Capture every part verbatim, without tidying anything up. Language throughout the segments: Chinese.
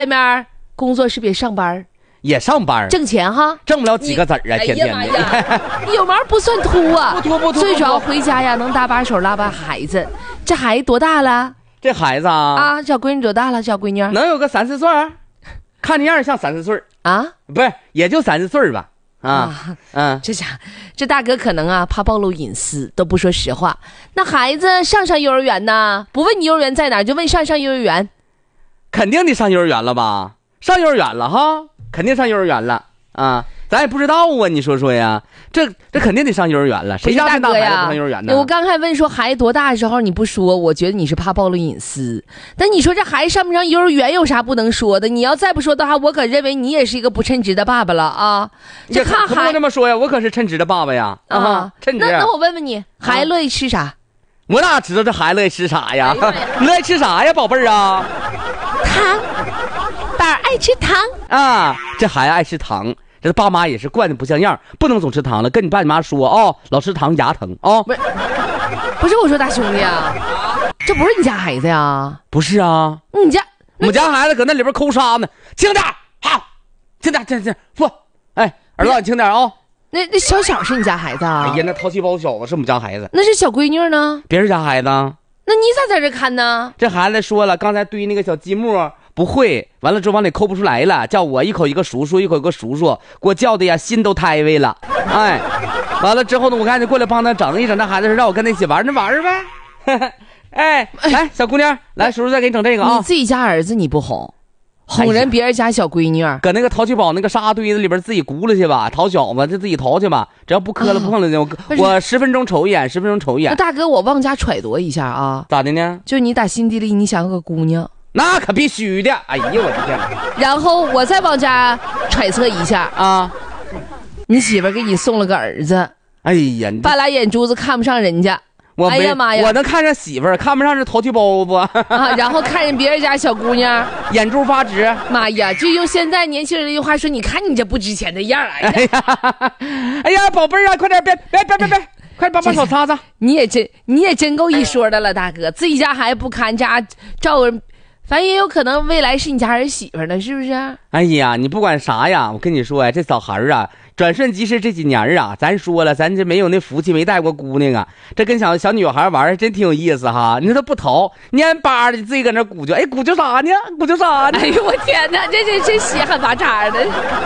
外面工作是不是也上班？ 也上班， 挣钱哈， 挣不了几个子儿啊，天天的。 哎呀你有毛不算秃啊， 不秃不秃。 最主要回家呀，能搭把手拉把孩子。这孩子多大了？ 这孩子啊， 啊，小闺女多大了？小闺女能有个三四岁，看这样像三四岁啊， 不是，也就三四岁吧。啊， 啊嗯， 这家这大哥可能啊怕暴露隐私，都不说实话。那孩子上上幼儿园呢？不问你幼儿园在哪儿，就问上上幼儿园。 肯定得上幼儿园了吧？上幼儿园了哈，肯定上幼儿园了啊！咱也不知道啊，你说说呀，这这肯定得上幼儿园了。谁家这大孩子不上幼儿园呢？ 我刚才问说孩子多大的时候你不说，我觉得你是怕暴露隐私。但你说这孩子上不上幼儿园有啥不能说的？你要再不说的话，我可认为你也是一个不称职的爸爸了啊！这看孩子不能这么说呀，我可是称职的爸爸呀啊！称职。 那那我问问你，孩子乐意吃啥？啊、 我哪知道这孩子乐意吃啥呀？哎、乐意吃啥呀，宝贝儿啊？ 糖，宝儿爱吃糖啊！这孩子爱吃糖。这爸妈也是惯的不像样，不能总吃糖了。跟你爸你妈说哦，老吃糖牙疼哦。 不是，不是我说大兄弟啊，这不是你家孩子呀？ 不是啊， 你家我们家孩子搁那里边抠沙呢，轻点，好，轻点，轻点，不，哎，儿子你轻点啊、哦。 那那小小是你家孩子啊？ 哎呀，那淘气包小子是我们家孩子。 那是小闺女呢？ 别人家孩子。 那你咋在这看呢？ 这孩子说了，刚才堆那个小积木不会，完了之后往里抠不出来了，叫我一口一个叔叔，一口一个叔叔，给我叫的呀心都胎位了。哎，完了之后呢，我赶紧过来帮他整一整。这孩子说让我跟他一起玩，那玩呗。哎，来小姑娘，来叔叔再给你整这个啊。 你自己家儿子你不哄，哄人别人家小闺女， 搁那个淘气堡那个沙堆子里边自己轱辘去吧，淘小子就自己淘去吧，只要不磕了不碰了、啊、我我十分钟瞅一眼，十分钟瞅一眼。 那大哥，我往家揣度一下啊。 咋的呢？ 就你打心底里你想个姑娘。 那可必须的，哎呀我的天！ 然后我再往家揣测一下啊， 你媳妇给你送了个儿子， 哎呀， 半拉眼珠子看不上人家， 我哎呀妈呀， 我能看上媳妇儿，看不上这淘气包子啊，然后看见别人家小姑娘， 眼珠发直， 妈呀，就用现在年轻人的句话说，你看你这不值钱的样儿， 哎呀，哎呀，宝贝儿啊，快点，别别别别别。快帮帮手擦擦！ 你也真你也真够一说的了，大哥，自己家孩子不看家照顾，反正也有可能未来是你家儿媳妇呢，是不是？ 哎呀，你不管啥呀，我跟你说呀，这小孩儿啊，转瞬即逝这几年啊，咱说了，咱这没有那福气，没带过姑娘啊，这跟小小女孩玩真挺有意思哈。你说他不淘，蔫巴的自己搁那鼓啾，哎，鼓啾啥呢？鼓啾啥呢？ 哎呦我天哪，这这这稀罕巴叉的。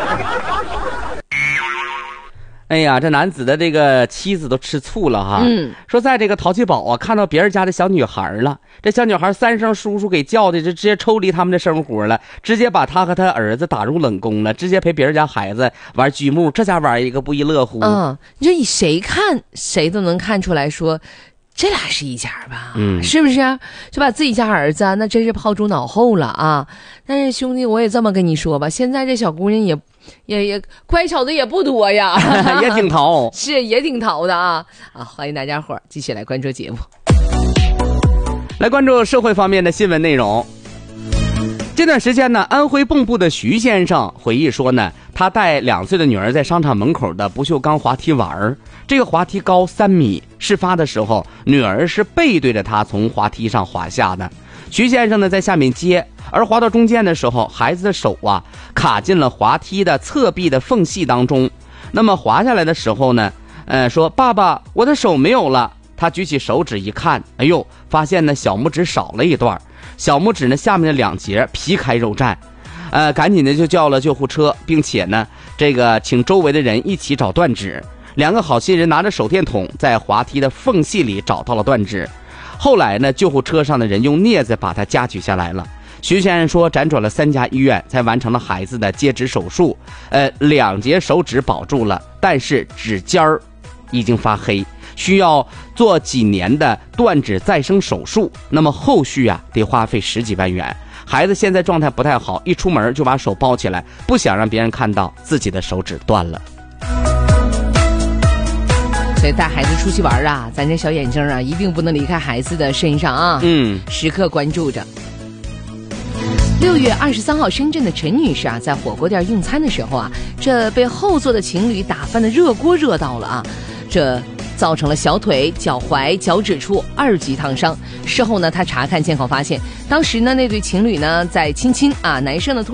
哎呀，这男子的这个妻子都吃醋了哈。嗯，说在这个淘气堡啊，看到别人家的小女孩了，这小女孩三声叔叔给叫的，就直接抽离他们的生活了，直接把他和他儿子打入冷宫了，直接陪别人家孩子玩积木，这家玩一个不亦乐乎。 嗯，你说以谁看谁都能看出来说。这俩是一家吧，嗯，是不是？就把自己家儿子啊，那真是抛诸脑后了啊！但是兄弟，我也这么跟你说吧，现在这小姑娘也，也也乖巧的也不多呀， 也挺淘， 是也挺淘的啊！啊，欢迎大家伙儿继续来关注节目， 来关注社会方面的新闻内容。这段时间呢，安徽蚌埠的徐先生回忆说呢，他带两岁的女儿在商场门口的不锈钢滑梯玩，这个滑梯高三米，事发的时候女儿是背对着他从滑梯上滑下的，徐先生呢在下面接，而滑到中间的时候，孩子的手啊卡进了滑梯的侧壁的缝隙当中，那么滑下来的时候呢，呃说爸爸我的手没有了，他举起手指一看，哎呦，发现呢小拇指少了一段，小拇指呢下面的两节皮开肉绽，呃，赶紧的就叫了救护车，并且呢，这个请周围的人一起找断指。两个好心人拿着手电筒在滑梯的缝隙里找到了断指。后来呢，救护车上的人用镊子把它夹取下来了。徐先生说，辗转了三家医院才完成了孩子的截指手术。呃，两节手指保住了，但是指尖儿已经发黑。需要做几年的断指再生手术，那么后续啊得花费十几万元。孩子现在状态不太好，一出门就把手包起来，不想让别人看到自己的手指断了。 所以带孩子出去玩啊，咱这小眼睛啊一定不能离开孩子的身上啊，嗯，时刻关注着。六月二十三号，深圳的陈女士啊，在火锅店用餐的时候啊，这被后座的情侣打翻的热锅热到了啊，这造成了小腿、脚踝、脚趾处二级烫伤。事后呢，他查看监控发现，当时呢那对情侣呢在亲亲啊，男生呢突